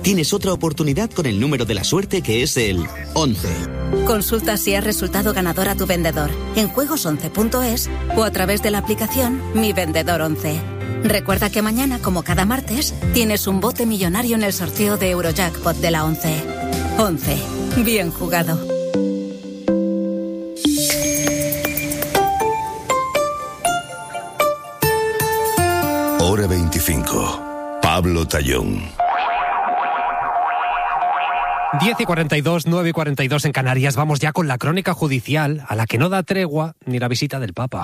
tienes otra oportunidad con el número de la suerte, que es el 11. Consulta si has resultado ganador a tu vendedor en juegos11.es o a través de la aplicación Mi Vendedor 11. Recuerda que mañana, como cada martes, tienes un bote millonario en el sorteo de Eurojackpot de la 11. 11. Bien jugado. Hora 25. Pablo Tallón. 10:42, 9:42 en Canarias. Vamos ya con la crónica judicial, a la que no da tregua ni la visita del Papa.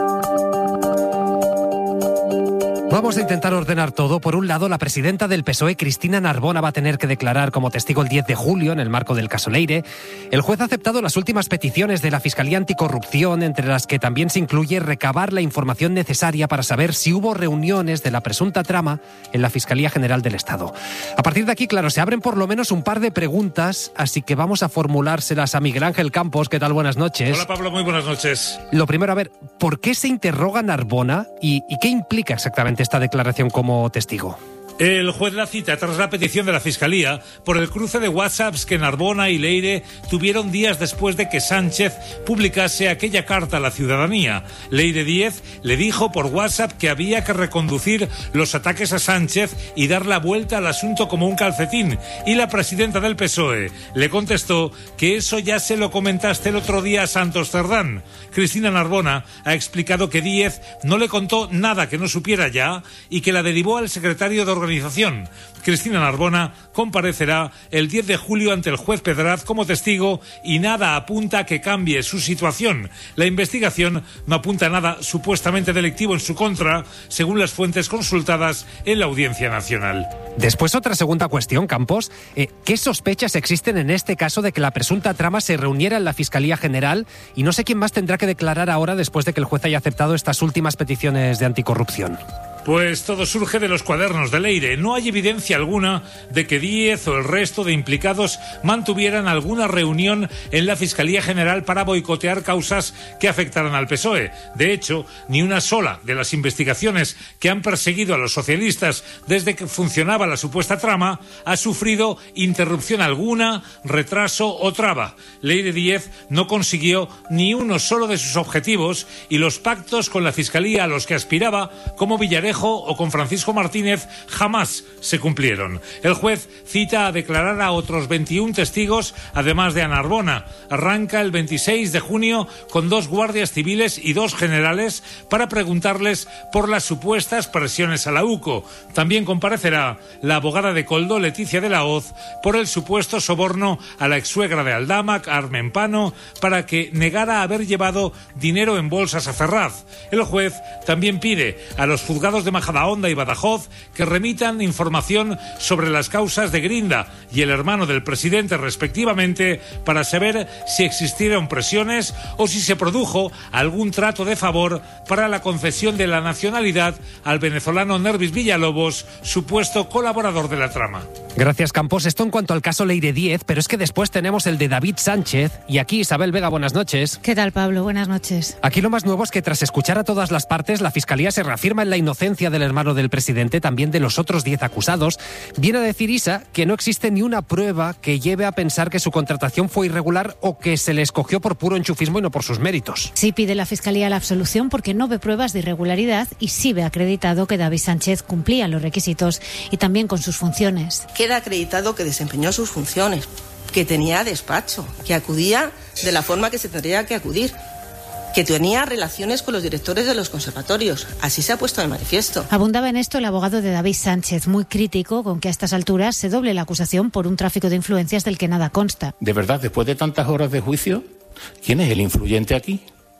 Vamos a intentar ordenar todo. Por un lado, la presidenta del PSOE, Cristina Narbona, va a tener que declarar como testigo el 10 de julio en el marco del caso Leire. El juez ha aceptado las últimas peticiones de la Fiscalía Anticorrupción, entre las que también se incluye recabar la información necesaria para saber si hubo reuniones de la presunta trama en la Fiscalía General del Estado. A partir de aquí, claro, se abren por lo menos un par de preguntas, así que vamos a formulárselas a Miguel Ángel Campos. ¿Qué tal? Buenas noches. Hola, Pablo, muy buenas noches. Lo primero, a ver, ¿por qué se interroga a Narbona y qué implica exactamente esta declaración como testigo? El juez la cita tras la petición de la Fiscalía por el cruce de WhatsApps que Narbona y Leire tuvieron días después de que Sánchez publicase aquella carta a la ciudadanía. Leire Díez le dijo por WhatsApp que había que reconducir los ataques a Sánchez y dar la vuelta al asunto como un calcetín, y la presidenta del PSOE le contestó que eso ya se lo comentaste el otro día a Santos Cerdán. Cristina Narbona ha explicado que Díez no le contó nada que no supiera ya y que la derivó al secretario de organización. Cristina Narbona comparecerá el 10 de julio ante el juez Pedraz como testigo y nada apunta a que cambie su situación. La investigación no apunta a nada supuestamente delictivo en su contra, según las fuentes consultadas en la Audiencia Nacional. Después, otra segunda cuestión, Campos. ¿Qué sospechas existen en este caso de que la presunta trama se reuniera en la Fiscalía General? Y no sé quién más tendrá que declarar ahora después de que el juez haya aceptado estas últimas peticiones de anticorrupción. Pues todo surge de los cuadernos de Leire. No hay evidencia alguna de que Díez o el resto de implicados mantuvieran alguna reunión en la Fiscalía General para boicotear causas que afectaran al PSOE. De hecho, ni una sola de las investigaciones que han perseguido a los socialistas desde que funcionaba la supuesta trama ha sufrido interrupción alguna, retraso o traba. Leire Díez no consiguió ni uno solo de sus objetivos y los pactos con la Fiscalía a los que aspiraba, como Villarejo o con Francisco Martínez, jamás se cumplieron. El juez cita a declarar a otros 21 testigos, además de a Narbona. Arranca el 26 de junio con 2 guardias civiles y 2 generales para preguntarles por las supuestas presiones a la UCO. También comparecerá la abogada de Koldo, Leticia de la Hoz, por el supuesto soborno a la exsuegra de Aldama, Carmen Pano, para que negara haber llevado dinero en bolsas a Ferraz. El juez también pide a los juzgados de Majadahonda y Badajoz que remitan información sobre las causas de Grinda y el hermano del presidente respectivamente para saber si existieron presiones o si se produjo algún trato de favor para la concesión de la nacionalidad al venezolano Nervis Villalobos, supuesto colaborador de la trama. Gracias, Campos. Esto en cuanto al caso Leire Díez, pero es que después tenemos el de David Sánchez y aquí Isabel Vega, buenas noches. ¿Qué tal, Pablo? Buenas noches. Aquí lo más nuevo es que tras escuchar a todas las partes, la Fiscalía se reafirma en la inocencia del hermano del presidente, también de los otros 10 acusados. Viene a decir Isa que no existe ni una prueba que lleve a pensar que su contratación fue irregular o que se le escogió por puro enchufismo y no por sus méritos. Sí pide la Fiscalía la absolución porque no ve pruebas de irregularidad y sí ve acreditado que David Sánchez cumplía los requisitos y también con sus funciones. Queda acreditado que desempeñó sus funciones, que tenía despacho, que acudía de la forma que se tendría que acudir, que tenía relaciones con los directores de los conservatorios. Así se ha puesto de manifiesto. Abundaba en esto el abogado de David Sánchez, muy crítico con que a estas alturas se doble la acusación por un tráfico de influencias del que nada consta. De verdad, después de tantas horas de juicio, ¿quién es el influyente aquí?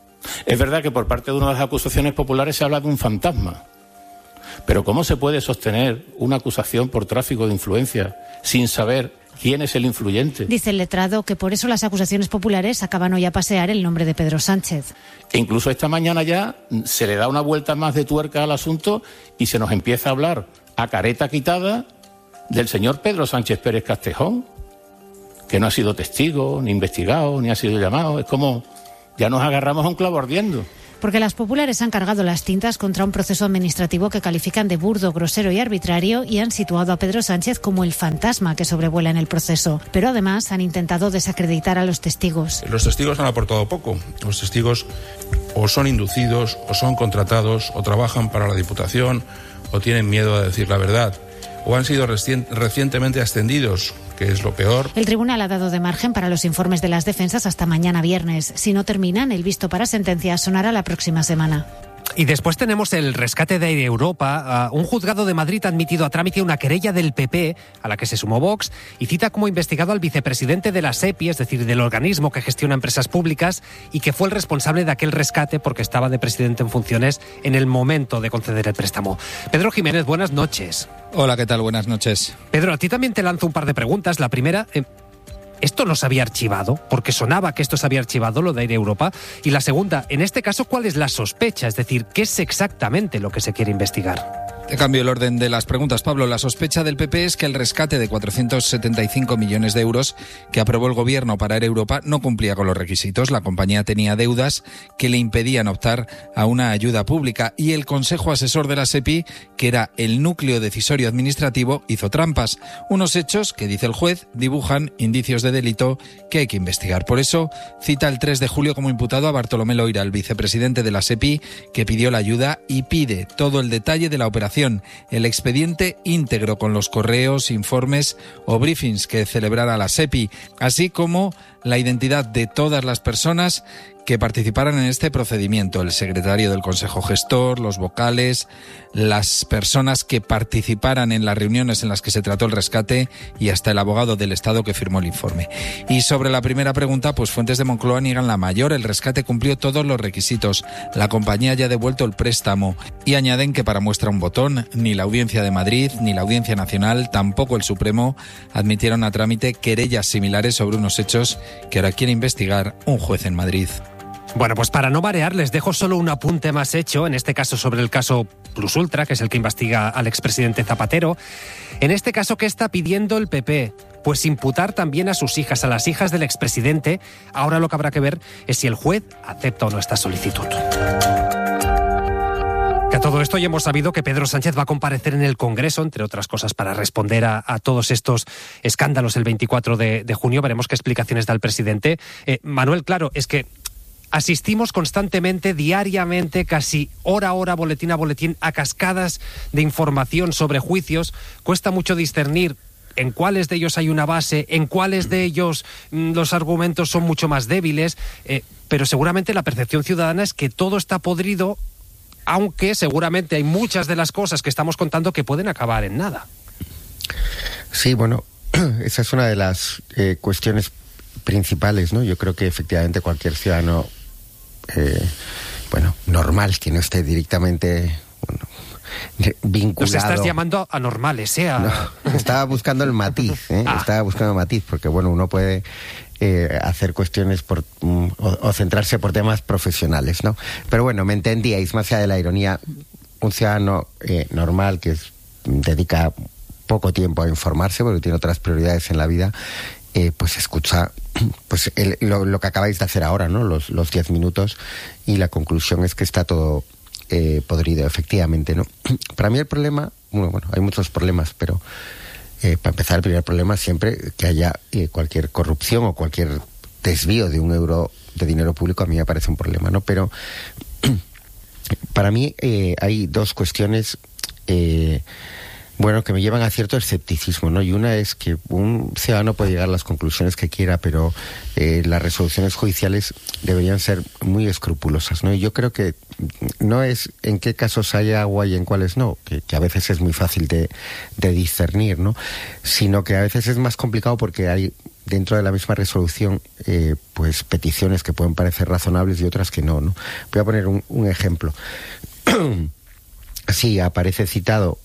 Es verdad que por parte de una de las acusaciones populares se habla de un fantasma. Pero ¿cómo se puede sostener una acusación por tráfico de influencias sin saber quién es el influyente? Dice el letrado que por eso las acusaciones populares acaban hoy a pasear el nombre de Pedro Sánchez. E incluso esta mañana ya se le da una vuelta más de tuerca al asunto y se nos empieza a hablar a careta quitada del señor Pedro Sánchez Pérez Castejón, que no ha sido testigo, ni investigado, ni ha sido llamado. Es como ya nos agarramos a un clavo ardiendo. Porque las populares han cargado las tintas contra un proceso administrativo que califican de burdo, grosero y arbitrario y han situado a Pedro Sánchez como el fantasma que sobrevuela en el proceso. Pero además han intentado desacreditar a los testigos. Los testigos han aportado poco. Los testigos o son inducidos, o son contratados, o trabajan para la Diputación, o tienen miedo a decir la verdad, o han sido recientemente ascendidos, que es lo peor. El tribunal ha dado de margen para los informes de las defensas hasta mañana viernes. Si no terminan, el visto para sentencia sonará la próxima semana. Y después tenemos el rescate de Air Europa. Un juzgado de Madrid ha admitido a trámite una querella del PP, a la que se sumó Vox, y cita como investigado al vicepresidente de la SEPI, es decir, del organismo que gestiona empresas públicas, y que fue el responsable de aquel rescate porque estaba de presidente en funciones en el momento de conceder el préstamo. Pedro Jiménez, buenas noches. Hola, ¿qué tal? Buenas noches. Pedro, a ti también te lanzo un par de preguntas. La primera... ¿Esto no se había archivado? Porque sonaba que esto se había archivado, lo de Air Europa. Y la segunda, en este caso, ¿cuál es la sospecha? Es decir, ¿qué es exactamente lo que se quiere investigar? Te cambio el orden de las preguntas, Pablo. La sospecha del PP es que el rescate de 475 millones de euros que aprobó el gobierno para Air Europa no cumplía con los requisitos. La compañía tenía deudas que le impedían optar a una ayuda pública y el Consejo Asesor de la SEPI, que era el núcleo decisorio administrativo, hizo trampas. Unos hechos que, dice el juez, dibujan indicios de delito que hay que investigar. Por eso cita el 3 de julio como imputado a Bartolomé Loira, el vicepresidente de la SEPI, que pidió la ayuda y pide todo el detalle de la operación, el expediente íntegro con los correos, informes o briefings que celebrara la SEPI, así como la identidad de todas las personas que participaran en este procedimiento, el secretario del Consejo Gestor, los vocales, las personas que participaran en las reuniones en las que se trató el rescate y hasta el abogado del Estado que firmó el informe. Y sobre la primera pregunta, pues fuentes de Moncloa niegan la mayor, el rescate cumplió todos los requisitos, la compañía ya ha devuelto el préstamo y añaden que para muestra un botón, ni la Audiencia de Madrid, ni la Audiencia Nacional, tampoco el Supremo admitieron a trámite querellas similares sobre unos hechos que ahora quiere investigar un juez en Madrid. Bueno, pues para no marear, les dejo solo un apunte más hecho, en este caso sobre el caso Plus Ultra, que es el que investiga al expresidente Zapatero. En este caso, ¿qué está pidiendo el PP? Pues imputar también a sus hijas, a las hijas del expresidente. Ahora lo que habrá que ver es si el juez acepta o no esta solicitud. Que a todo esto ya hemos sabido que Pedro Sánchez va a comparecer en el Congreso, entre otras cosas, para responder a todos estos escándalos el 24 de junio. Veremos qué explicaciones da el presidente. Manuel, claro, es que asistimos constantemente, diariamente, casi hora a hora, boletín a boletín, a cascadas de información sobre juicios. Cuesta mucho discernir en cuáles de ellos hay una base, en cuáles de ellos los argumentos son mucho más débiles, pero seguramente la percepción ciudadana es que todo está podrido, aunque seguramente hay muchas de las cosas que estamos contando que pueden acabar en nada. Sí, bueno, esa es una de las cuestiones principales, ¿no? Yo creo que efectivamente cualquier ciudadano normal, que no esté directamente vinculado. Nos estás llamando anormales, ¿eh? No, estaba buscando el matiz, estaba buscando el matiz, porque bueno, uno puede hacer cuestiones o centrarse por temas profesionales, ¿no? Pero bueno, me entendíais, más allá de la ironía, un ciudadano normal que dedica poco tiempo a informarse porque tiene otras prioridades en la vida, pues escucha pues lo que acabáis de hacer ahora, ¿no? Los 10 minutos, y la conclusión es que está todo podrido, efectivamente, ¿no? Para mí el problema, bueno, hay muchos problemas, pero para empezar, el primer problema es siempre que haya cualquier corrupción o cualquier desvío de €1 de dinero público. A mí me parece un problema, ¿no? Pero para mí hay dos cuestiones que me llevan a cierto escepticismo, ¿no? Y una es que un ciudadano puede llegar a las conclusiones que quiera, pero las resoluciones judiciales deberían ser muy escrupulosas, ¿no? Y yo creo que no es en qué casos hay agua y en cuáles no, que a veces es muy fácil de discernir, ¿no? Sino que a veces es más complicado porque hay dentro de la misma resolución pues peticiones que pueden parecer razonables y otras que no, ¿no? Voy a poner un ejemplo. Sí, aparece citado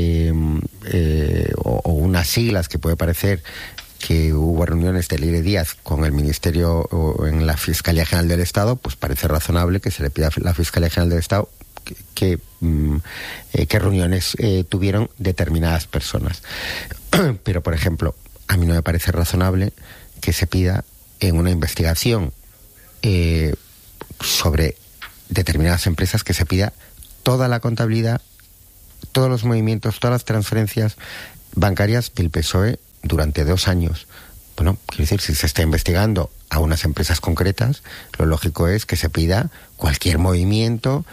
o unas siglas que puede parecer que hubo reuniones de Leire Díaz con el Ministerio o en la Fiscalía General del Estado, pues parece razonable que se le pida a la Fiscalía General del Estado que reuniones tuvieron determinadas personas. Pero, por ejemplo, a mí no me parece razonable que se pida en una investigación sobre determinadas empresas que se pida toda la contabilidad, todos los movimientos, todas las transferencias bancarias del PSOE durante 2 años. Bueno, quiero decir, si se está investigando a unas empresas concretas, lo lógico es que se pida cualquier movimiento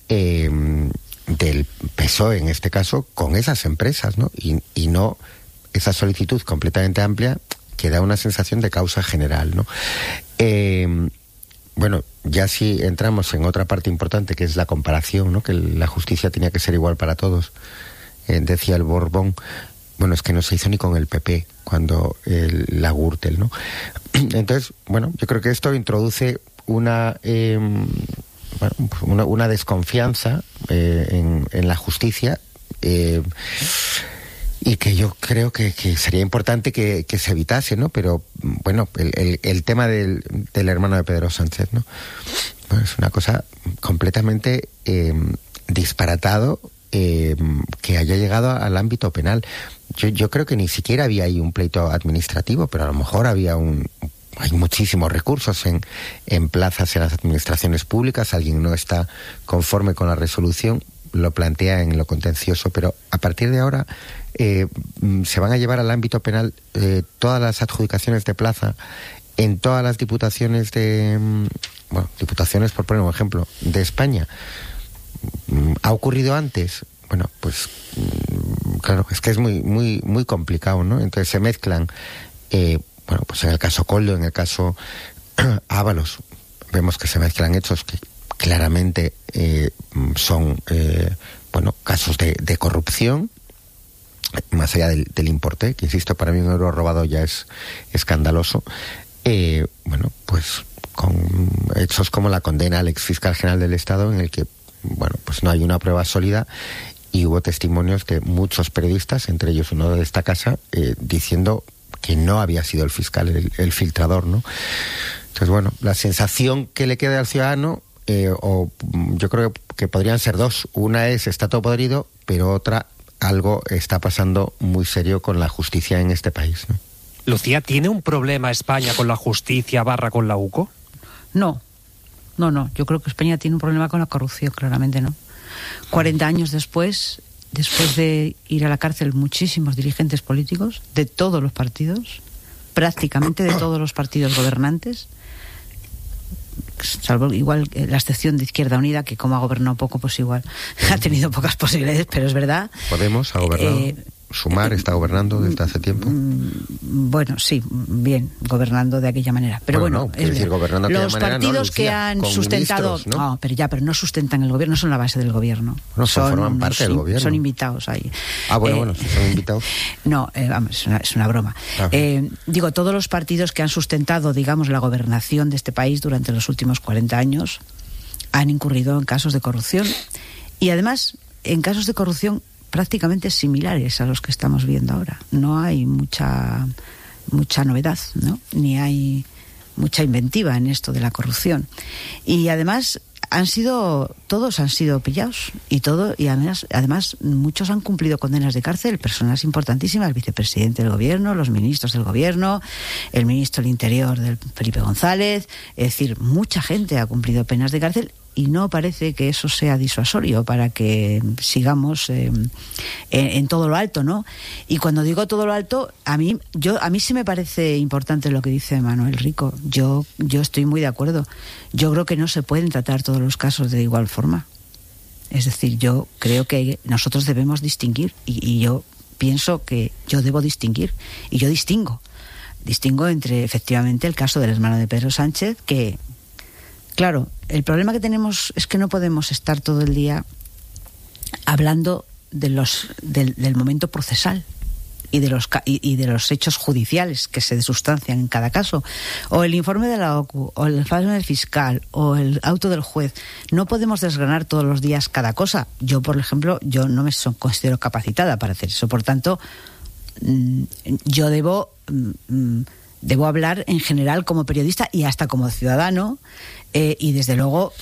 del PSOE, en este caso, con esas empresas, ¿no? Y no esa solicitud completamente amplia que da una sensación de causa general, ¿no? Bueno, ya si entramos en otra parte importante, que es la comparación, ¿no? Que la justicia tenía que ser igual para todos. Decía el Borbón, bueno, es que no se hizo ni con el PP cuando la Gürtel, ¿no? Entonces, bueno, yo creo que esto introduce una desconfianza en la justicia, y que yo creo que sería importante que se evitase, ¿no? Pero, bueno, el tema del hermano de Pedro Sánchez, ¿no? Bueno, es una cosa completamente disparatado, que haya llegado al ámbito penal. Yo creo que ni siquiera había ahí un pleito administrativo, pero a lo mejor hay muchísimos recursos en plazas en las administraciones públicas. Alguien no está conforme con la resolución, lo plantea en lo contencioso, pero a partir de ahora se van a llevar al ámbito penal todas las adjudicaciones de plaza en todas las diputaciones diputaciones, por poner un ejemplo, de España. ¿Ha ocurrido antes? Bueno, pues claro, es que es muy, muy, muy complicado, ¿no? Entonces se mezclan, bueno, pues en el caso Koldo, en el caso Ábalos, vemos que se mezclan hechos que claramente son, bueno, casos de corrupción, más allá del importe, que insisto, para mí un euro robado ya es escandaloso. Bueno, pues con hechos como la condena al exfiscal general del Estado, en el que, bueno, pues no hay una prueba sólida, y hubo testimonios de muchos periodistas, entre ellos uno de esta casa, diciendo que no había sido el fiscal el filtrador, ¿no? Entonces, bueno, la sensación que le queda al ciudadano, yo creo que podrían ser dos. Una es, está todo podrido, pero otra, algo está pasando muy serio con la justicia en este país, ¿no? Lucía, ¿tiene un problema España con la justicia / con la UCO? No. Yo creo que España tiene un problema con la corrupción, claramente no. 40 años después de ir a la cárcel muchísimos dirigentes políticos de todos los partidos, prácticamente de todos los partidos gobernantes, salvo igual la excepción de Izquierda Unida, que como ha gobernado poco, pues igual ha tenido pocas posibilidades, pero es verdad. Podemos ha gobernado. Sumar está gobernando desde hace tiempo. Bueno, sí, bien, gobernando de aquella manera. Pero bueno, no, es decir, gobernando de los aquella manera, partidos no, Lucía, que han sustentado, ¿no? pero no sustentan el gobierno, no son la base del gobierno. No, forman parte del gobierno. Son invitados ahí. Bueno, si son invitados. No, vamos, es una broma. Digo, todos los partidos que han sustentado, digamos, la gobernación de este país durante los últimos 40 años han incurrido en casos de corrupción, y además en casos de corrupción prácticamente similares a los que estamos viendo ahora. No hay mucha novedad, ¿no? Ni hay mucha inventiva en esto de la corrupción. Y además todos han sido pillados, y además muchos han cumplido condenas de cárcel, personas importantísimas, el vicepresidente del gobierno, los ministros del gobierno, el ministro del Interior, Felipe González, es decir, mucha gente ha cumplido penas de cárcel, y no parece que eso sea disuasorio para que sigamos en todo lo alto, ¿no? Y cuando digo todo lo alto, a mí sí me parece importante lo que dice Manuel Rico. Yo estoy muy de acuerdo. Yo creo que no se pueden tratar todos los casos de igual forma. Es decir, yo creo que nosotros debemos distinguir, y yo pienso que yo debo distinguir, y yo distingo entre efectivamente el caso del hermano de Pedro Sánchez, que claro, el problema que tenemos es que no podemos estar todo el día hablando del momento procesal y de los hechos judiciales que se sustancian en cada caso, o el informe de la OCU, o el informe del fiscal, o el auto del juez. No podemos desgranar todos los días cada cosa. Yo, por ejemplo, no me considero capacitada para hacer eso. Por tanto, yo debo hablar en general como periodista y hasta como ciudadano. Y desde luego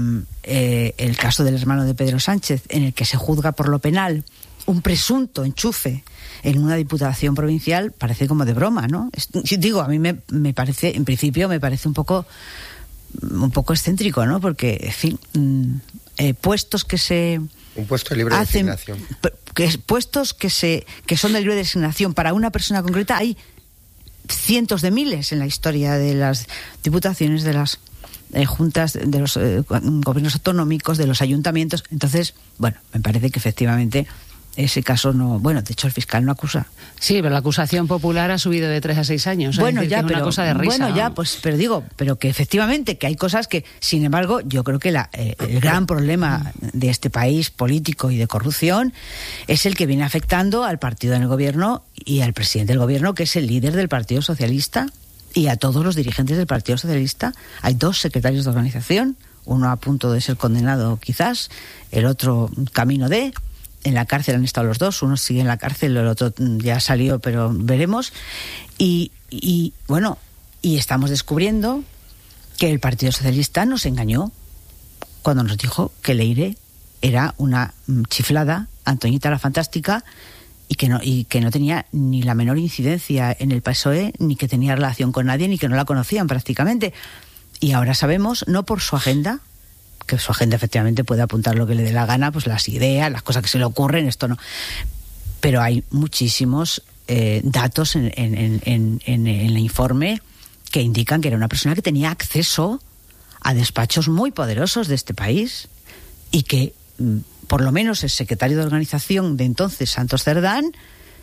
el caso del hermano de Pedro Sánchez, en el que se juzga por lo penal un presunto enchufe en una diputación provincial, parece como de broma, ¿no? Digo, a mí me parece, en principio me parece un poco un poco excéntrico, ¿no? Porque, en fin, puestos que se... Un puesto de libre designación. Puestos que son de libre designación para una persona concreta, hay cientos de miles en la historia de las diputaciones, de las juntas, de los gobiernos autonómicos, de los ayuntamientos. Entonces, bueno, me parece que efectivamente ese caso no... Bueno, de hecho el fiscal no acusa. Sí, pero la acusación popular ha subido de 3 a 6 años. Bueno, ya, es una cosa de risa. Bueno, ya, pues, pero que efectivamente que hay cosas que, sin embargo, yo creo que el gran problema de este país político y de corrupción es el que viene afectando al partido en el gobierno y al presidente del gobierno, que es el líder del Partido Socialista, y a todos los dirigentes del Partido Socialista. Hay 2 secretarios de organización, uno a punto de ser condenado quizás, el otro camino de... En la cárcel han estado los 2, uno sigue en la cárcel, el otro ya salió, pero veremos. Y bueno, y estamos descubriendo que el Partido Socialista nos engañó cuando nos dijo que Leire era una chiflada, Antoñita la Fantástica, y que no tenía ni la menor incidencia en el PSOE, ni que tenía relación con nadie, ni que no la conocían prácticamente. Y ahora sabemos, no por su agenda, que su agenda efectivamente puede apuntar lo que le dé la gana, pues las ideas, las cosas que se le ocurren, esto no. Pero hay muchísimos datos en el informe que indican que era una persona que tenía acceso a despachos muy poderosos de este país y que, por lo menos, el secretario de organización de entonces, Santos Cerdán,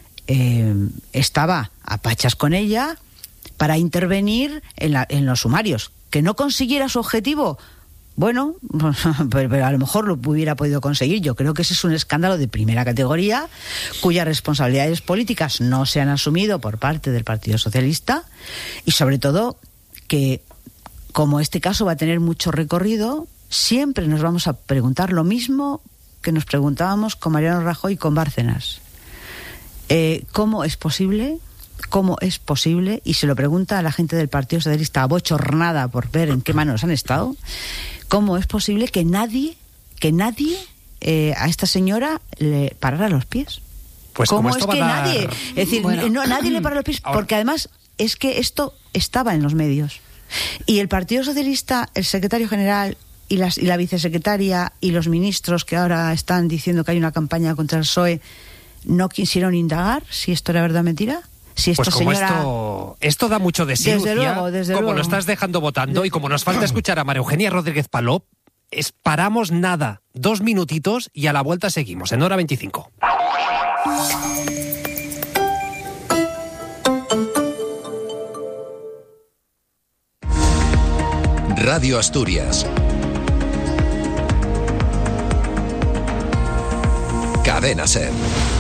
estaba a pachas con ella para intervenir en los sumarios. Que no consiguiera su objetivo, bueno, pero a lo mejor lo hubiera podido conseguir. Yo creo que ese es un escándalo de primera categoría, cuyas responsabilidades políticas no se han asumido por parte del Partido Socialista, y sobre todo que, como este caso va a tener mucho recorrido, siempre nos vamos a preguntar lo mismo que nos preguntábamos con Mariano Rajoy y con Bárcenas. ¿Cómo es posible? ¿Cómo es posible? Y se lo pregunta a la gente del Partido Socialista abochornada por ver en qué manos han estado. ¿Cómo es posible que nadie a esta señora le parara los pies? Pues ¿Cómo es que nadie? Es decir, bueno, nadie le para los pies, porque además es que esto estaba en los medios. Y el Partido Socialista, el secretario general y la vicesecretaria y los ministros que ahora están diciendo que hay una campaña contra el PSOE, ¿no quisieron indagar si esto era verdad o mentira? Si pues como señora... esto da mucho de sí, desde Lucía, luego, desde como luego. lo estás dejando votando, y como nos falta escuchar a María Eugenia Rodríguez Palop, paramos nada, 2 minutitos y a la vuelta seguimos, en Hora 25. Radio Asturias. Cadena SER.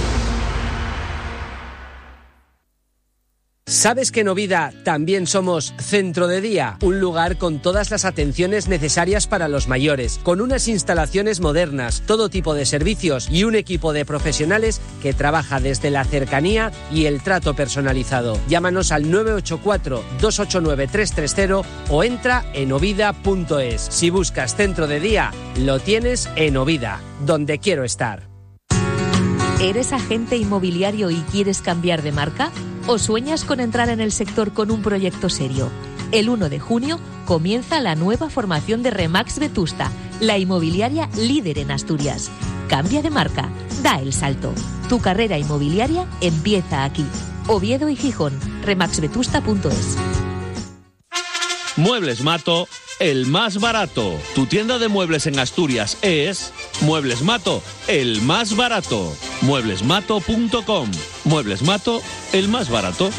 ¿Sabes que en Ovida también somos centro de día? Un lugar con todas las atenciones necesarias para los mayores, con unas instalaciones modernas, todo tipo de servicios y un equipo de profesionales que trabaja desde la cercanía y el trato personalizado. Llámanos al 984-289-330 o entra en ovida.es. Si buscas centro de día, lo tienes en Ovida, donde quiero estar. ¿Eres agente inmobiliario y quieres cambiar de marca? ¿O sueñas con entrar en el sector con un proyecto serio? El 1 de junio comienza la nueva formación de Remax Vetusta, la inmobiliaria líder en Asturias. Cambia de marca, da el salto. Tu carrera inmobiliaria empieza aquí. Oviedo y Gijón, remaxvetusta.es. Muebles Mato, el más barato. Tu tienda de muebles en Asturias es Muebles Mato, el más barato. Mueblesmato.com. Muebles Mato, el más barato.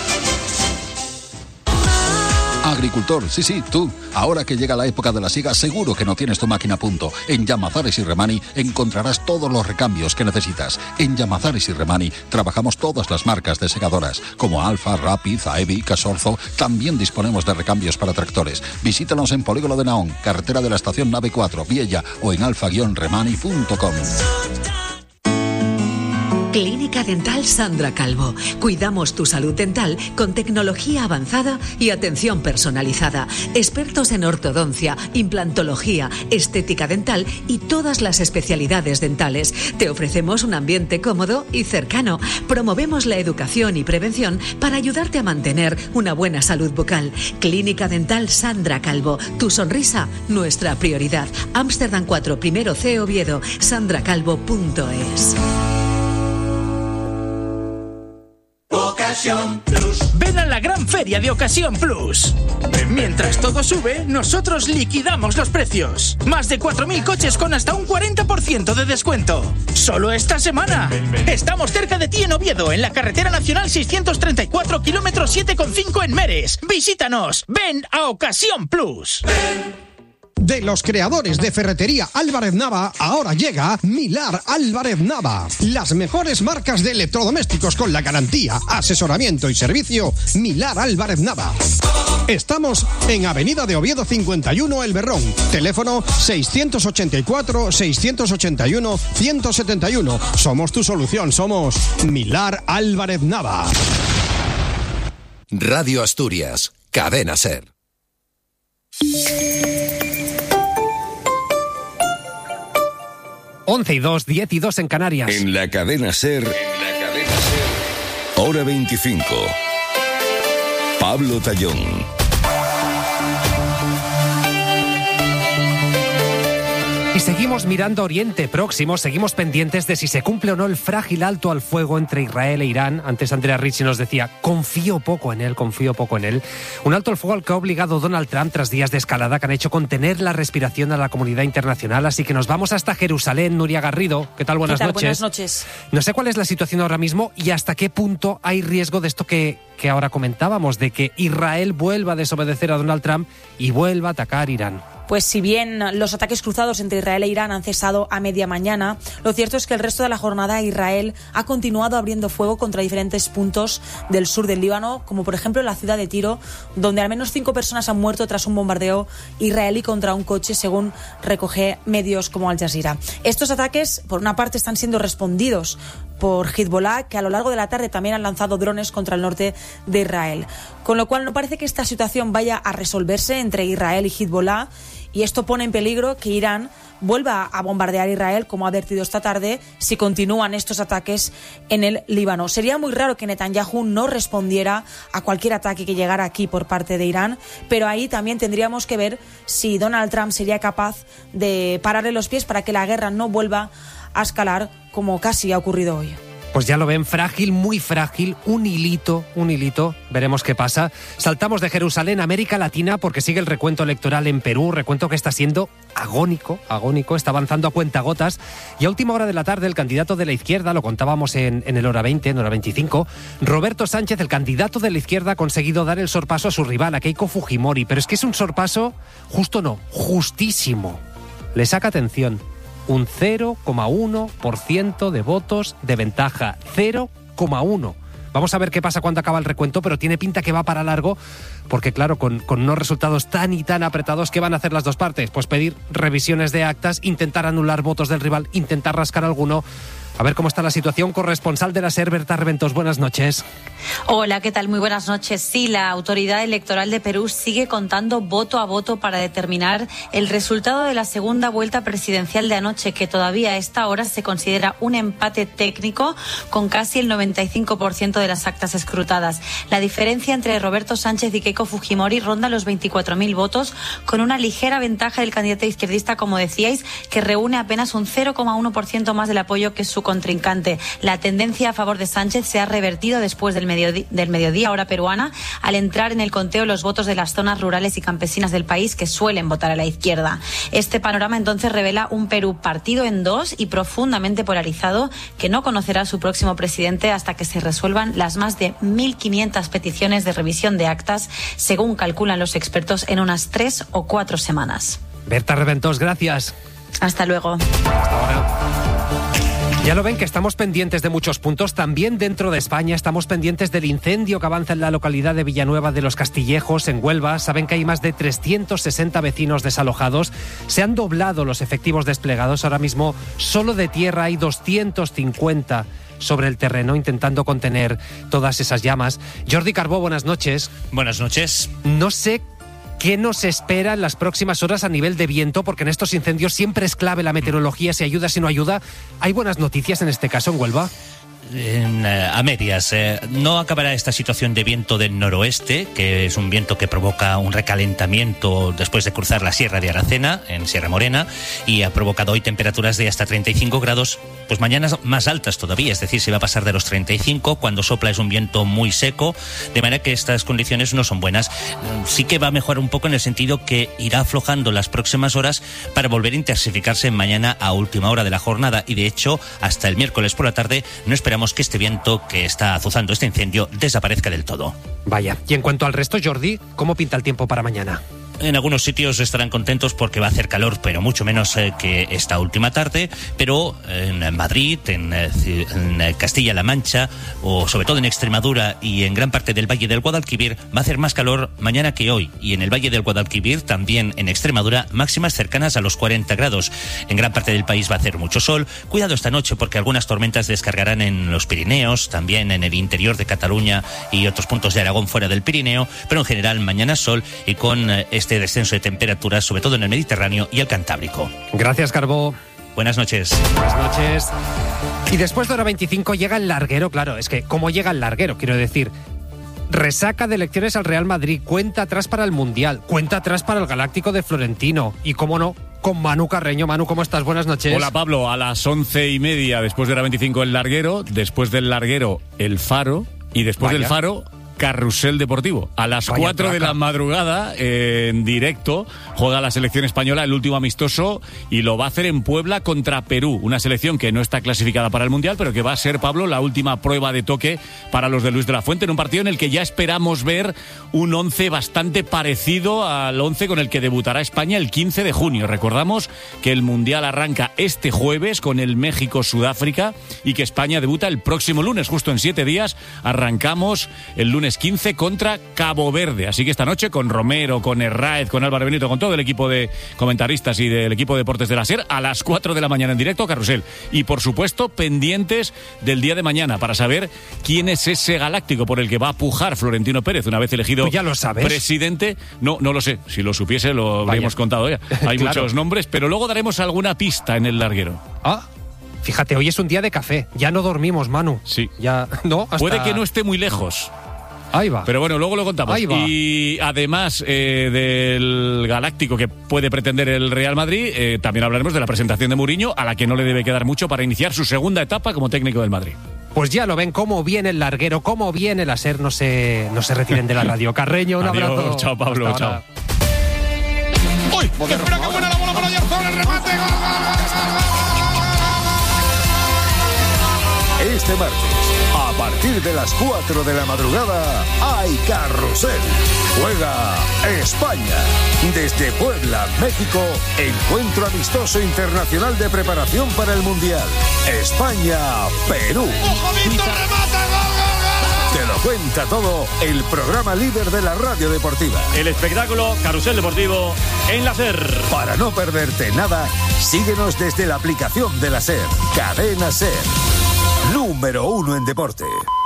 Agricultor, sí, tú. Ahora que llega la época de la siega, seguro que no tienes tu máquina a punto. En Llamazares y Remani encontrarás todos los recambios que necesitas. En Llamazares y Remani trabajamos todas las marcas de segadoras, como Alfa, Rapid, Aevi, Casorzo. También disponemos de recambios para tractores. Visítanos en Polígono de Naón, carretera de la estación Nave 4, Viella, o en alfa-remani.com. Clínica Dental Sandra Calvo. Cuidamos tu salud dental con tecnología avanzada y atención personalizada. Expertos en ortodoncia, implantología, estética dental y todas las especialidades dentales. Te ofrecemos un ambiente cómodo y cercano. Promovemos la educación y prevención para ayudarte a mantener una buena salud bucal. Clínica Dental Sandra Calvo. Tu sonrisa, nuestra prioridad. Ámsterdam 4, primero C, Oviedo. sandracalvo.es. Ocasión Plus. Ven a la gran feria de Ocasión Plus. Mientras todo sube, nosotros liquidamos los precios. Más de 4.000 coches con hasta un 40% de descuento. Solo esta semana. Estamos cerca de ti en Oviedo, en la carretera nacional 634, kilómetro 7,5 en Meres. Visítanos. Ven a Ocasión Plus. De los creadores de Ferretería Álvarez Nava, ahora llega Milar Álvarez Nava. Las mejores marcas de electrodomésticos con la garantía, asesoramiento y servicio Milar Álvarez Nava. Estamos en Avenida de Oviedo 51, El Berrón. Teléfono 684-681-171. Somos tu solución, somos Milar Álvarez Nava. Radio Asturias, Cadena SER. Once y 2, 10 y 2 en Canarias. En la cadena SER, hora 25. Pablo Tallón. Y seguimos mirando Oriente Próximo, seguimos pendientes de si se cumple o no el frágil alto al fuego entre Israel e Irán. Antes Andrea Ricci nos decía, confío poco en él. Un alto al fuego al que ha obligado Donald Trump tras días de escalada que han hecho contener la respiración a la comunidad internacional. Así que nos vamos hasta Jerusalén. Nuria Garrido, ¿qué tal? Buenas noches. Buenas noches. No sé cuál es la situación ahora mismo y hasta qué punto hay riesgo de esto que ahora comentábamos, de que Israel vuelva a desobedecer a Donald Trump y vuelva a atacar Irán. Pues si bien los ataques cruzados entre Israel e Irán han cesado a media mañana, lo cierto es que el resto de la jornada Israel ha continuado abriendo fuego contra diferentes puntos del sur del Líbano, como por ejemplo la ciudad de Tiro, donde al menos 5 personas han muerto tras un bombardeo israelí contra un coche, según recoge medios como Al Jazeera. Estos ataques, por una parte, están siendo respondidos por Hezbollah, que a lo largo de la tarde también han lanzado drones contra el norte de Israel. Con lo cual no parece que esta situación vaya a resolverse entre Israel y Hezbollah, y esto pone en peligro que Irán vuelva a bombardear Israel, como ha advertido esta tarde, si continúan estos ataques en el Líbano. Sería muy raro que Netanyahu no respondiera a cualquier ataque que llegara aquí por parte de Irán, pero ahí también tendríamos que ver si Donald Trump sería capaz de pararle los pies para que la guerra no vuelva a escalar como casi ha ocurrido hoy. Pues ya lo ven, frágil, muy frágil, un hilito, veremos qué pasa. Saltamos de Jerusalén a América Latina porque sigue el recuento electoral en Perú, recuento que está siendo agónico, está avanzando a cuentagotas, y a última hora de la tarde el candidato de la izquierda, lo contábamos en el hora 20, en hora 25, Roberto Sánchez, el candidato de la izquierda, ha conseguido dar el sorpaso a su rival, a Keiko Fujimori, pero es que es un sorpaso justísimo. Le saca atención. Un 0,1% de votos de ventaja. 0,1. Vamos a ver qué pasa cuando acaba el recuento, pero tiene pinta que va para largo, porque claro, con unos resultados tan y tan apretados, ¿qué van a hacer las dos partes? Pues pedir revisiones de actas, intentar anular votos del rival, intentar rascar alguno. A ver cómo está la situación. Corresponsal de la SER, Berta Reventos, buenas noches. Hola, ¿qué tal? Muy buenas noches. Sí, la Autoridad Electoral de Perú sigue contando voto a voto para determinar el resultado de la segunda vuelta presidencial de anoche, que todavía a esta hora se considera un empate técnico con casi el 95% de las actas escrutadas. La diferencia entre Roberto Sánchez y Keiko Fujimori ronda los 24.000 votos, con una ligera ventaja del candidato izquierdista, como decíais, que reúne apenas un 0,1% más del apoyo que su contrincante. La tendencia a favor de Sánchez se ha revertido después del mediodía, hora peruana, al entrar en el conteo los votos de las zonas rurales y campesinas del país que suelen votar a la izquierda. Este panorama entonces revela un Perú partido en dos y profundamente polarizado, que no conocerá su próximo presidente hasta que se resuelvan las más de 1.500 peticiones de revisión de actas, según calculan los expertos, en unas 3 o 4 semanas. Berta Reventos, gracias. Hasta luego. Hasta ahora. Ya lo ven que estamos pendientes de muchos puntos. También dentro de España estamos pendientes del incendio que avanza en la localidad de Villanueva de los Castillejos, en Huelva. Saben que hay más de 360 vecinos desalojados. Se han doblado los efectivos desplegados. Ahora mismo solo de tierra hay 250. sobre el terreno intentando contener todas esas llamas. Jordi Carbó, buenas noches. Buenas noches. No sé qué nos espera en las próximas horas a nivel de viento, porque en estos incendios siempre es clave la meteorología, si ayuda, si no ayuda. ¿Hay buenas noticias en este caso en Huelva? A medias. No acabará esta situación de viento del noroeste, que es un viento que provoca un recalentamiento después de cruzar la Sierra de Aracena, en Sierra Morena, y ha provocado hoy temperaturas de hasta 35 grados, pues mañana más altas todavía, es decir, se va a pasar de los 35, cuando sopla es un viento muy seco, de manera que estas condiciones no son buenas. Sí que va a mejorar un poco en el sentido que irá aflojando las próximas horas para volver a intensificarse mañana a última hora de la jornada, y de hecho hasta el miércoles por la tarde no esperamos que este viento que está azuzando este incendio desaparezca del todo. Vaya, y en cuanto al resto, Jordi, ¿cómo pinta el tiempo para mañana? En algunos sitios estarán contentos porque va a hacer calor, pero mucho menos que esta última tarde. Pero en Madrid, en Castilla-La Mancha, o sobre todo en Extremadura y en gran parte del Valle del Guadalquivir, va a hacer más calor mañana que hoy. Y en el Valle del Guadalquivir, también en Extremadura, máximas cercanas a los 40 grados. En gran parte del país va a hacer mucho sol. Cuidado esta noche porque algunas tormentas descargarán en los Pirineos, también en el interior de Cataluña y otros puntos de Aragón fuera del Pirineo. Pero en general mañana sol y con este descenso de temperaturas, sobre todo en el Mediterráneo y el Cantábrico. Gracias, Carbó. Buenas noches. Buenas noches. Y después de hora 25 llega el larguero, claro, es que ¿cómo llega el larguero? Quiero decir, resaca de elecciones al Real Madrid, cuenta atrás para el Mundial, cuenta atrás para el Galáctico de Florentino y, cómo no, con Manu Carreño. Manu, ¿cómo estás? Buenas noches. Hola, Pablo. A las 11:30, después de hora 25 el larguero, después del larguero el Faro y después del Faro Carrusel Deportivo. A las 4 de la madrugada, en directo, juega la selección española el último amistoso y lo va a hacer en Puebla contra Perú. Una selección que no está clasificada para el Mundial, pero que va a ser, Pablo, la última prueba de toque para los de Luis de la Fuente, en un partido en el que ya esperamos ver un 11 bastante parecido al 11 con el que debutará España el 15 de junio. Recordamos que el Mundial arranca este jueves con el México-Sudáfrica y que España debuta el próximo lunes, justo en 7 días. Arrancamos el lunes 15 contra Cabo Verde. Así que esta noche con Romero, con Herráez, con Álvaro Benito, con todo el equipo de comentaristas y del equipo de deportes de la SER, a las 4 de la mañana en directo, Carrusel. Y por supuesto, pendientes del día de mañana para saber quién es ese galáctico por el que va a pujar Florentino Pérez una vez elegido ya lo sabes. Presidente. No lo sé. Si lo supiese lo habríamos contado ya. Hay claro. Muchos nombres, pero luego daremos alguna pista en el larguero. Fíjate, hoy es un día de café. Ya no dormimos, Manu. Sí. Ya, no, hasta... Puede que no esté muy lejos. Ahí va. Pero bueno, luego lo contamos. Ahí va. Y además del galáctico que puede pretender el Real Madrid, también hablaremos de la presentación de Mourinho, a la que no le debe quedar mucho para iniciar su segunda etapa como técnico del Madrid. Pues ya lo ven, cómo viene el larguero, cómo viene la SER, no se retiren de la radio. Carreño, un abrazo. Chao, Pablo, chao. ¡Uy! ¡Espera que buena la bola para Oyarzún! ¡El remate! Este martes, a partir de las 4 de la madrugada, hay Carrusel. Juega España. Desde Puebla, México, encuentro amistoso internacional de preparación para el Mundial. España-Perú. Te lo cuenta todo el programa líder de la radio deportiva. El espectáculo Carrusel Deportivo en la SER. Para no perderte nada, síguenos desde la aplicación de la SER. Cadena SER. Número 1 en deporte.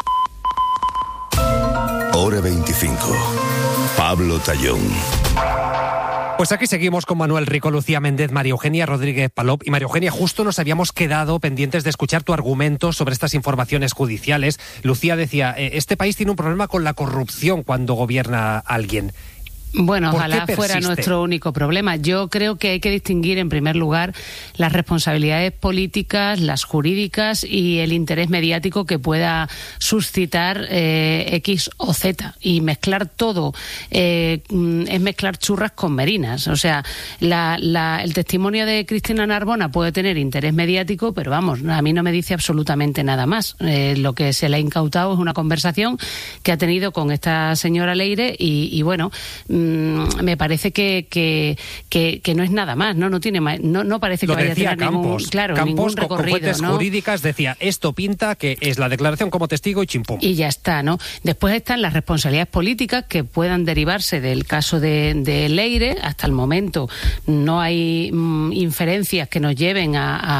Hora 25. Pablo Tallón. Pues aquí seguimos con Manuel Rico, Lucía Méndez, María Eugenia Rodríguez Palop. Y María Eugenia, justo nos habíamos quedado pendientes de escuchar tu argumento sobre estas informaciones judiciales. Lucía decía, este país tiene un problema con la corrupción cuando gobierna alguien. Bueno, ojalá fuera nuestro único problema. Yo creo que hay que distinguir, en primer lugar, las responsabilidades políticas, las jurídicas y el interés mediático que pueda suscitar X o Z. Y mezclar todo es mezclar churras con merinas. O sea, el testimonio de Cristina Narbona puede tener interés mediático, pero vamos, a mí no me dice absolutamente nada más. Lo que se le ha incautado es una conversación que ha tenido con esta señora Leire y bueno... me parece que no es nada más, no tiene no parece que vaya a tener ningún recorrido, con fuentes jurídicas decía, esto pinta que es la declaración como testigo y chimpum. Y ya está, ¿no? Después están las responsabilidades políticas que puedan derivarse del caso de Leire. Hasta el momento no hay inferencias que nos lleven a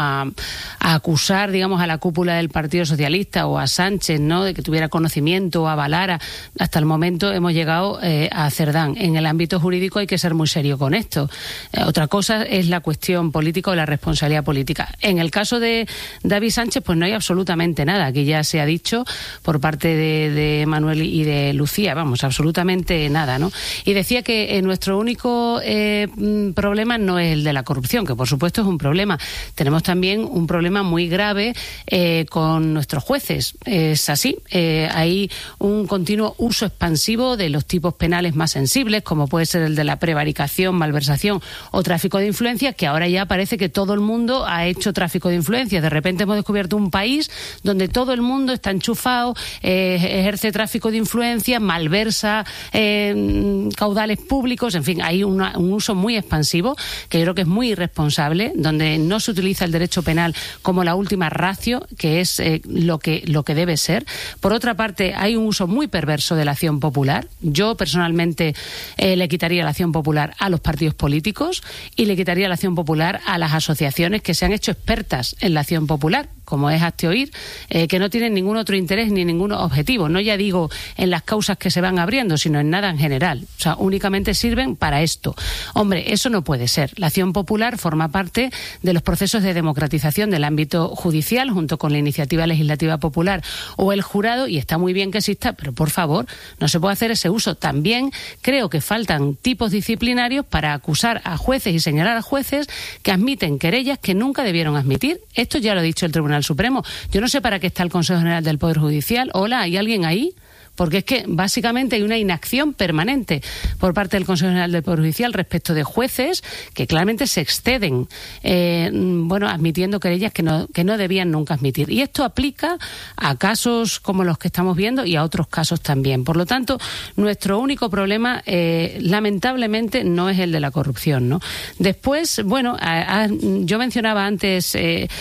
acusar, digamos, a la cúpula del Partido Socialista o a Sánchez, ¿no?, de que tuviera conocimiento o avalara. Hasta el momento hemos llegado a Cerdán. En el ámbito jurídico hay que ser muy serio con esto. Otra cosa es la cuestión política o la responsabilidad política. En el caso de David Sánchez, pues no hay absolutamente nada. Aquí ya se ha dicho por parte de Manuel y de Lucía, vamos, absolutamente nada, ¿no? Y decía que nuestro único problema no es el de la corrupción, que por supuesto es un problema. Tenemos también un problema muy grave con nuestros jueces. Es así. Hay un continuo uso expansivo de los tipos penales más sensibles, como puede ser el de la prevaricación, malversación o tráfico de influencias, que ahora ya parece que todo el mundo ha hecho tráfico de influencias. De repente hemos descubierto un país donde todo el mundo está enchufado, ejerce tráfico de influencias, malversa caudales públicos, en fin, hay un uso muy expansivo que yo creo que es muy irresponsable, donde no se utiliza el derecho penal como la última ratio, que es lo que debe ser. Por otra parte, hay un uso muy perverso de la acción popular. Yo personalmente le quitaría la acción popular a los partidos políticos y le quitaría la acción popular a las asociaciones que se han hecho expertas en la acción popular, como es Hazte Oír, que no tienen ningún otro interés ni ningún objetivo. No ya digo en las causas que se van abriendo, sino en nada en general. O sea, únicamente sirven para esto. Hombre, eso no puede ser. La acción popular forma parte de los procesos de democratización del ámbito judicial, junto con la iniciativa legislativa popular o el jurado, y está muy bien que exista, pero por favor, no se puede hacer ese uso. También creo que faltan tipos disciplinarios para acusar a jueces y señalar a jueces que admiten querellas que nunca debieron admitir. Esto ya lo ha dicho el Tribunal Supremo. Yo no sé para qué está el Consejo General del Poder Judicial. Hola, ¿hay alguien ahí? Porque es que básicamente hay una inacción permanente por parte del Consejo General del Poder Judicial respecto de jueces que claramente se exceden, admitiendo querellas que no debían nunca admitir. Y esto aplica a casos como los que estamos viendo y a otros casos también. Por lo tanto, nuestro único problema, lamentablemente, no es el de la corrupción, ¿no? Después, yo mencionaba antes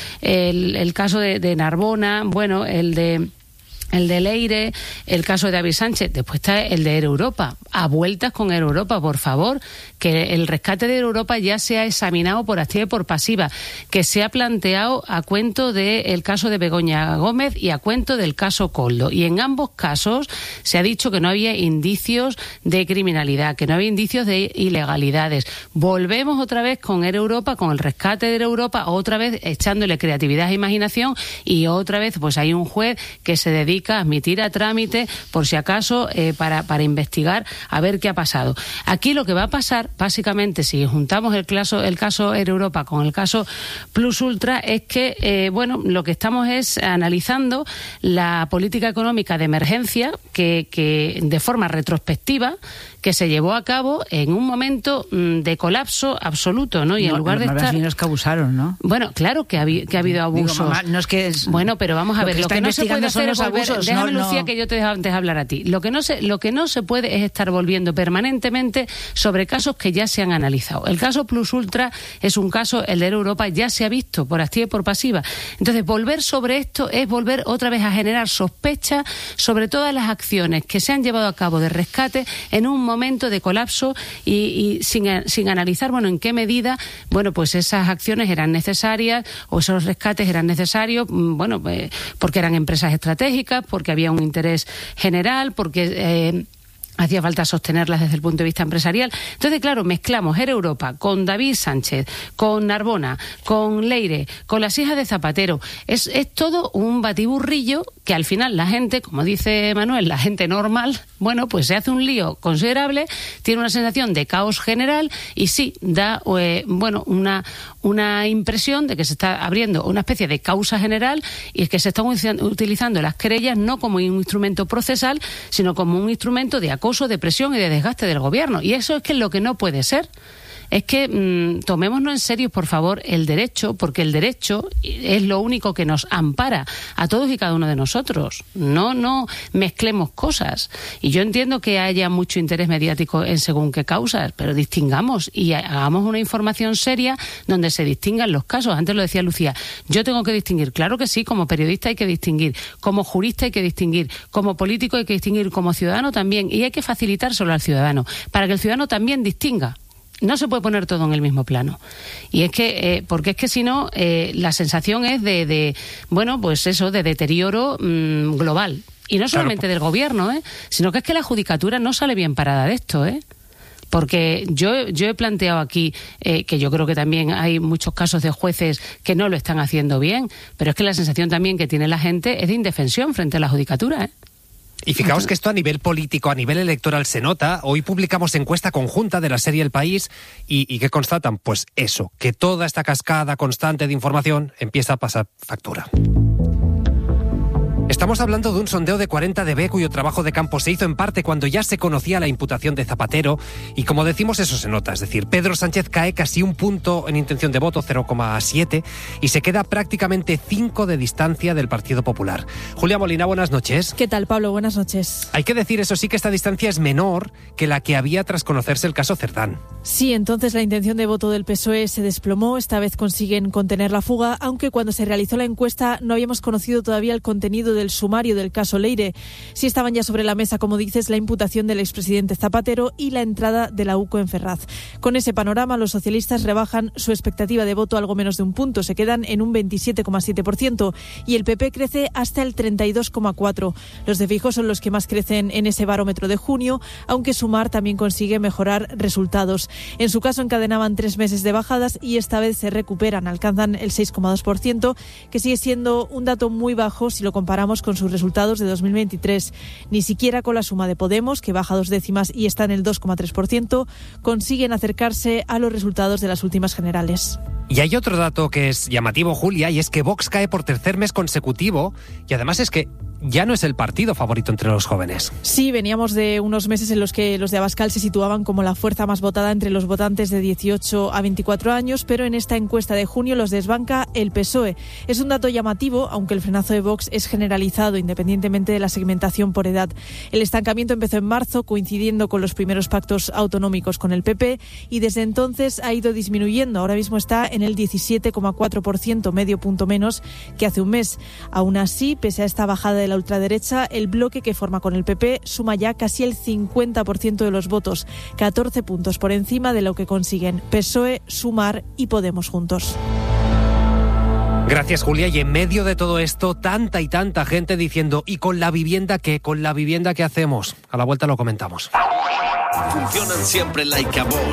el caso de Narbona, el de Leire, el caso de David Sánchez. Después está el de Europa. A vueltas con Europa, por favor, que el rescate de Europa ya se ha examinado por activa y por pasiva, que se ha planteado a cuento del caso de Begoña Gómez y a cuento del caso Koldo. Y en ambos casos se ha dicho que no había indicios de criminalidad, que no había indicios de ilegalidades. Volvemos otra vez con Europa, con el rescate de Europa, otra vez echándole creatividad e imaginación, y otra vez pues hay un juez que se dedica a admitir a trámite, por si acaso, para investigar a ver qué ha pasado. Aquí lo que va a pasar, básicamente, si juntamos el caso Europa con el caso Plus Ultra, es que, lo que estamos es analizando la política económica de emergencia que de forma retrospectiva, que se llevó a cabo en un momento de colapso absoluto, ¿no? Y en lugar de estar... los que abusaron, ¿no? Bueno, claro que ha habido abusos. Digo, mamá, no es que es... Bueno, pero vamos a ver, lo que no se puede hacer es volver... Déjame, no, Lucía, que yo te dejo antes hablar a ti. Lo que no se puede es estar volviendo permanentemente sobre casos que ya se han analizado. El caso Plus Ultra es un caso, el de Europa ya se ha visto por activa y por pasiva. Entonces, volver sobre esto es volver otra vez a generar sospechas sobre todas las acciones que se han llevado a cabo de rescate en un momento de colapso y sin analizar, en qué medida, pues esas acciones eran necesarias o esos rescates eran necesarios, porque eran empresas estratégicas, porque había un interés general, porque hacía falta sostenerlas desde el punto de vista empresarial. Entonces, claro, mezclamos Europa con David Sánchez, con Narbona, con Leire, con las hijas de Zapatero. Es todo un batiburrillo que al final la gente, como dice Manuel, la gente normal, pues se hace un lío considerable, tiene una sensación de caos general y sí, da una impresión de que se está abriendo una especie de causa general y es que se están utilizando las querellas no como un instrumento procesal, sino como un instrumento de acoso, de presión y de desgaste del gobierno. Y eso es que es lo que no puede ser. es que tomémonos en serio, por favor, el derecho, porque el derecho es lo único que nos ampara a todos y cada uno de nosotros. No mezclemos cosas. Y yo entiendo que haya mucho interés mediático en según qué causas, pero distingamos y hagamos una información seria donde se distingan los casos. Antes lo decía Lucía, yo tengo que distinguir, claro que sí, como periodista hay que distinguir, como jurista hay que distinguir, como político hay que distinguir, como ciudadano también, y hay que facilitárselo al ciudadano, para que el ciudadano también distinga. No se puede poner todo en el mismo plano. Y es que, porque es que si no, la sensación es de deterioro global. Y no solamente del gobierno, sino que es que la judicatura no sale bien parada de esto, Porque yo he planteado aquí que yo creo que también hay muchos casos de jueces que no lo están haciendo bien, pero es que la sensación también que tiene la gente es de indefensión frente a la judicatura, Y fijaos que esto a nivel político, a nivel electoral se nota. Hoy publicamos encuesta conjunta de la serie El País y ¿qué constatan? Pues eso, que toda esta cascada constante de información empieza a pasar factura. Estamos hablando de un sondeo de 40dB cuyo trabajo de campo se hizo en parte cuando ya se conocía la imputación de Zapatero y como decimos eso se nota, es decir, Pedro Sánchez cae casi un punto en intención de voto, 0,7 y se queda prácticamente 5 de distancia del Partido Popular. Julia Molina, buenas noches. ¿Qué tal, Pablo? Buenas noches. Hay que decir, eso sí, que esta distancia es menor que la que había tras conocerse el caso Cerdán. Sí, entonces la intención de voto del PSOE se desplomó, esta vez consiguen contener la fuga, aunque cuando se realizó la encuesta no habíamos conocido todavía el contenido del sumario del caso Leire. Sí estaban ya sobre la mesa, como dices, la imputación del expresidente Zapatero y la entrada de la UCO en Ferraz. Con ese panorama, los socialistas rebajan su expectativa de voto algo menos de un punto, se quedan en un 27,7% y el PP crece hasta el 32,4%. Los de Feijóo son los que más crecen en ese barómetro de junio, aunque Sumar también consigue mejorar resultados. En su caso encadenaban 3 meses de bajadas y esta vez se recuperan, alcanzan el 6,2%, que sigue siendo un dato muy bajo si lo comparamos con sus resultados de 2023. Ni siquiera con la suma de Podemos, que baja 2 décimas y está en el 2,3%, consiguen acercarse a los resultados de las últimas generales. Y hay otro dato que es llamativo, Julia, y es que Vox cae por tercer mes consecutivo y además es que ya no es el partido favorito entre los jóvenes. Sí, veníamos de unos meses en los que los de Abascal se situaban como la fuerza más votada entre los votantes de 18 a 24 años, pero en esta encuesta de junio los desbanca el PSOE. Es un dato llamativo, aunque el frenazo de Vox es generalizado independientemente de la segmentación por edad. El estancamiento empezó en marzo, coincidiendo con los primeros pactos autonómicos con el PP, y desde entonces ha ido disminuyendo. Ahora mismo está en el 17,4%, medio punto menos que hace un mes. Aún así, pese a esta bajada de la ultraderecha, el bloque que forma con el PP suma ya casi el 50% de los votos, 14 puntos por encima de lo que consiguen PSOE, Sumar y Podemos juntos. Gracias, Julia. Y en medio de todo esto, tanta y tanta gente diciendo, ¿y con la vivienda qué? ¿Con la vivienda qué hacemos? A la vuelta lo comentamos. Funcionan siempre like a boss.